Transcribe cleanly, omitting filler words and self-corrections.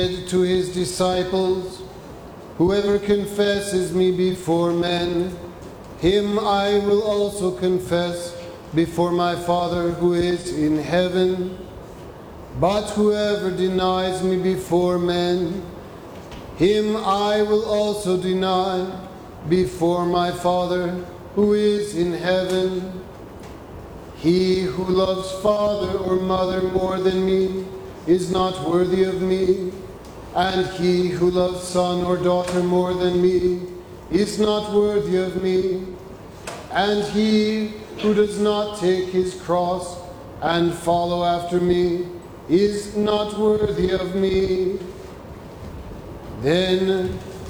To his disciples, whoever confesses me before men, him I will also confess before my Father who is in heaven. But whoever denies me before men, him I will also deny before my Father who is in heaven. He who loves father or mother more than me is not worthy of me, and he who loves son or daughter more than me is not worthy of me. And he who does not take his cross and follow after me is not worthy of me. Then